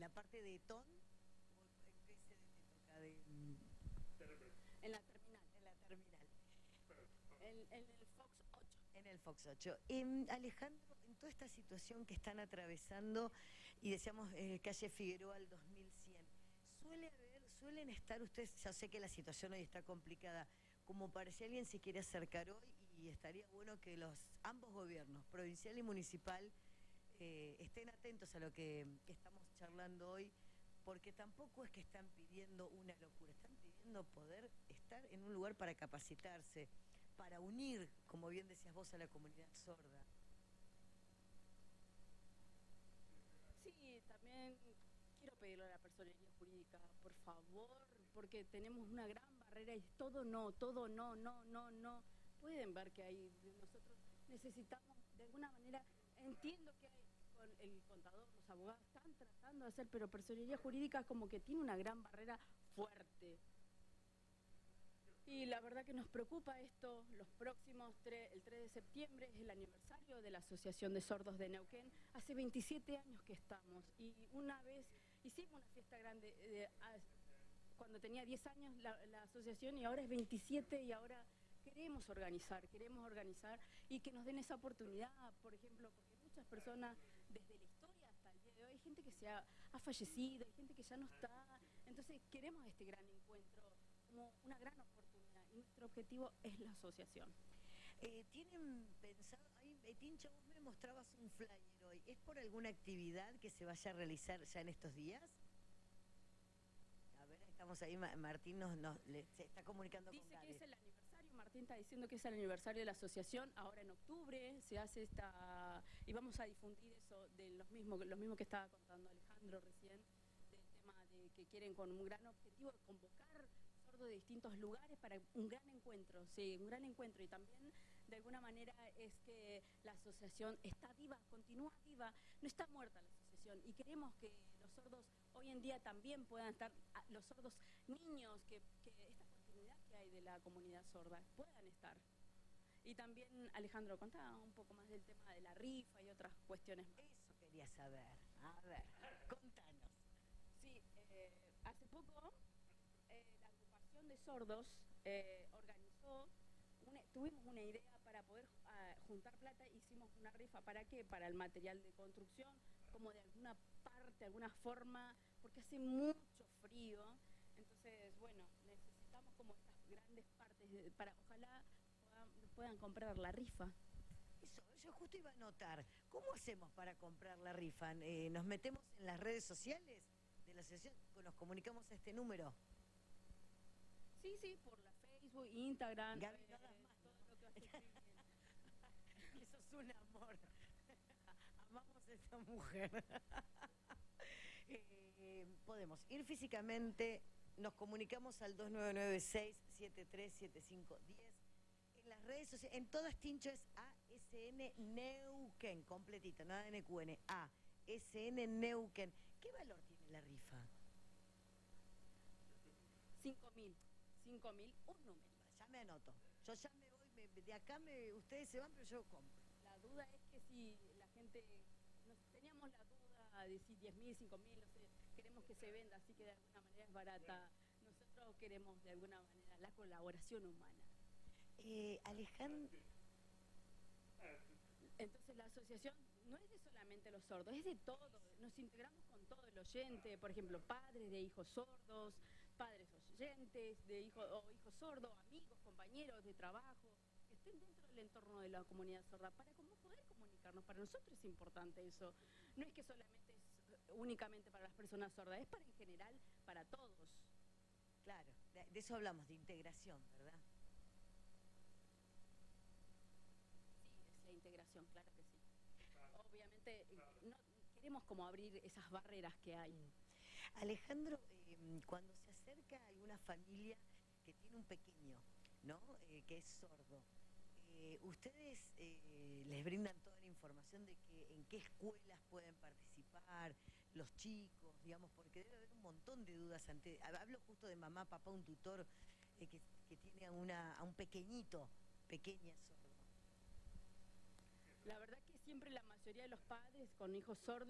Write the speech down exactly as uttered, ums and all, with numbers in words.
la parte de Ton, ¿en qué sede te toca? De, En la terminal. en la terminal. En, en el Fox ocho. En el Fox ocho. Eh, Alejandro, en toda esta situación que están atravesando, y decíamos eh, calle Figueroa al dos mil cien, suele haber, suelen estar ustedes, ya sé que la situación hoy está complicada, como para si alguien se quiere acercar hoy, y estaría bueno que los ambos gobiernos, provincial y municipal, eh, estén atentos a lo que estamos charlando hoy, porque tampoco es que están pidiendo una locura, están pidiendo poder estar en un lugar para capacitarse, para unir, como bien decías vos, a la comunidad sorda. Sí, también quiero pedirle a la personería jurídica, por favor, porque tenemos una gran barrera y todo no, todo no, no, no, no. Pueden ver que hay, nosotros necesitamos, de alguna manera, entiendo que hay con el contador, los abogados están tratando de hacer, pero personería jurídica como que tiene una gran barrera fuerte. Y la verdad que nos preocupa esto. Los próximos, tres, el tres de septiembre es el aniversario de la Asociación de Sordos de Neuquén. Hace veintisiete años que estamos y una vez hicimos una fiesta grande de, a, cuando tenía diez años la, la asociación, y ahora es veintisiete, y ahora queremos organizar, queremos organizar y que nos den esa oportunidad, por ejemplo, porque muchas personas desde la historia hasta el día de hoy, hay gente que se ha, ha fallecido, hay gente que ya no está, entonces queremos este gran encuentro como una gran oportunidad y nuestro objetivo es la asociación. Eh, ¿Tienen pensado, ahí, eh, Tincha, vos me mostrabas un flyer hoy, ¿es por alguna actividad que se vaya a realizar ya en estos días? A ver, estamos ahí, Martín nos, nos le, se está comunicando Dice con que Gaby. es el aniversario, Martín está diciendo que es el aniversario de la asociación, ahora en octubre se hace esta, y vamos a difundir eso de los mismos, los mismos que estaba contando Alejandro recién, del tema de que quieren con un gran objetivo de convocar sordos de distintos lugares para un gran encuentro, sí, un gran encuentro, y también de alguna manera es que la asociación está viva, continúa viva, no está muerta la asociación, y queremos que los sordos hoy en día también puedan estar, los sordos niños, que, que esta oportunidad que hay de la comunidad sorda, puedan estar. Y también, Alejandro, contá un poco más del tema de la rifa y otras cuestiones más. Eso quería saber, a ver, contanos. Sí, eh, hace poco eh, la agrupación de sordos eh, organizó, una, tuvimos una idea para poder uh, juntar plata, hicimos una rifa, ¿para qué? Para el material de construcción, como de alguna parte, alguna forma, porque hace mucho frío, entonces, bueno, necesitamos como estas grandes partes de, para, ojalá puedan, puedan comprar la rifa. Eso, yo justo iba a anotar, ¿cómo hacemos para comprar la rifa? Eh, ¿Nos metemos en las redes sociales de la asociación? ¿Nos comunicamos a este número? Sí, sí, por la Facebook, Instagram, Gaby, eh, no das más, todo ¿no? lo que vas escribiendo. Eso es un amor. Amamos a esa mujer. eh, podemos ir físicamente, nos comunicamos al dos nueve nueve seis siete tres siete cinco uno cero. En las redes sociales, en todas Tincho es A S N Neuquén, completito, nada de N Q N, A S N Neuquén. ¿Qué valor tiene la rifa? Cinco mil, cinco mil, un número. Ya me anoto. Yo ya me voy, me, de acá me, ustedes se van, pero yo compro. La duda es que si la gente, nos, teníamos la duda de si diez mil, cinco mil, no sé, queremos que se venda, así que de alguna manera es barata. Nosotros queremos de alguna manera la colaboración humana. Eh, Alejandro. Entonces la asociación no es de solamente los sordos, es de todo. Nos integramos con todo el oyente, por ejemplo, padres de hijos sordos, padres oyentes de hijos o hijos sordos, amigos, compañeros de trabajo, que estén dentro del entorno de la comunidad sorda, para cómo poder comunicarnos. Para nosotros es importante eso. No es que solamente es únicamente para las personas sordas, es para en general, para todos. Claro, de, de eso hablamos, de integración, ¿verdad? La integración, claro que sí. Obviamente no, queremos como abrir esas barreras que hay. Alejandro, eh, cuando se acerca a alguna familia que tiene un pequeño, ¿no? Eh, que es sordo, eh, ¿ustedes eh, les brindan toda la información de que en qué escuelas pueden participar los chicos, digamos, porque debe haber un montón de dudas ante, hablo justo de mamá, papá, un tutor eh, que, que tiene a, una, a un pequeñito, pequeña sordo? La verdad que siempre la mayoría de los padres con hijos sordos